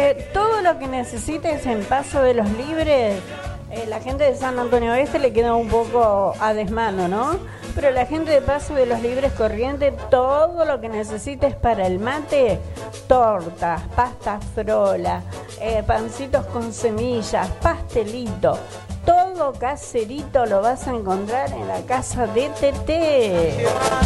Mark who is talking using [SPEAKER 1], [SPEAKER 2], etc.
[SPEAKER 1] Todo lo que necesites en Paso de los Libres, la gente de San Antonio Oeste le queda un poco a desmano, ¿no? Pero la gente de Paso de los Libres Corrientes, todo lo que necesites para el mate, tortas, pastas frola, pancitos con semillas, pastelito, todo caserito lo vas a encontrar en la casa de Tete.